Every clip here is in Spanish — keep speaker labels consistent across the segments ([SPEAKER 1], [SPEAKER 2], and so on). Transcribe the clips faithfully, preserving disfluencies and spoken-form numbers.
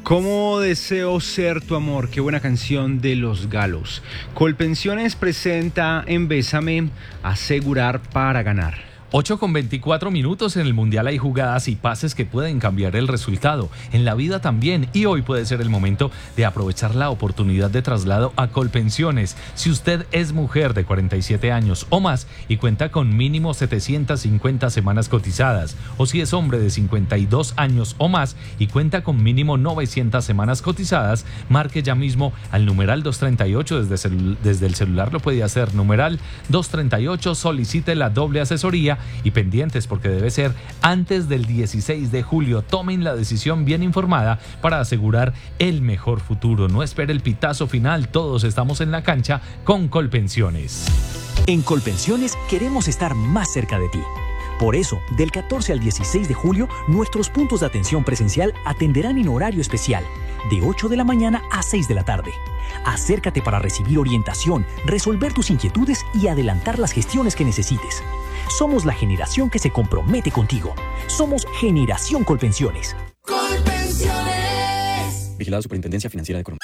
[SPEAKER 1] Cómo deseo ser tu amor, qué buena canción de Los Galos. Colpensiones presenta en Bésame, asegurar para ganar.
[SPEAKER 2] ocho con veinticuatro minutos. En el Mundial hay jugadas y pases que pueden cambiar el resultado. En la vida también. Y hoy puede ser el momento de aprovechar la oportunidad de traslado a Colpensiones. Si usted es mujer de cuarenta y siete años o más y cuenta con mínimo setecientas cincuenta semanas cotizadas, o si es hombre de cincuenta y dos años o más y cuenta con mínimo novecientas semanas cotizadas, marque ya mismo al numeral doscientos treinta y ocho. Desde, celu- desde el celular lo puede hacer. Numeral doscientos treinta y ocho. Solicite la doble asesoría. Y pendientes, porque debe ser antes del dieciséis de julio. Tomen la decisión bien informada para asegurar el mejor futuro. No espere el pitazo final. Todos estamos en la cancha con Colpensiones.
[SPEAKER 3] En Colpensiones queremos estar más cerca de ti. Por eso, del catorce al dieciséis de julio, nuestros puntos de atención presencial atenderán en horario especial, de ocho de la mañana a seis de la tarde. Acércate para recibir orientación, resolver tus inquietudes y adelantar las gestiones que necesites. Somos la generación que se compromete contigo. Somos Generación Colpensiones.
[SPEAKER 4] Colpensiones.
[SPEAKER 5] Vigilado Superintendencia Financiera de Colombia.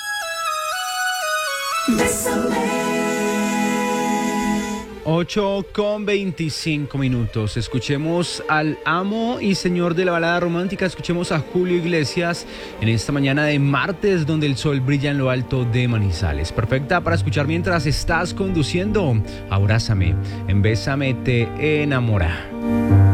[SPEAKER 4] Bésame.
[SPEAKER 1] ocho con veinticinco minutos. Escuchemos al amo y señor de la balada romántica. Escuchemos a Julio Iglesias en esta mañana de martes, donde el sol brilla en lo alto de Manizales. Perfecta para escuchar mientras estás conduciendo. Abrázame, en Bésame te enamora.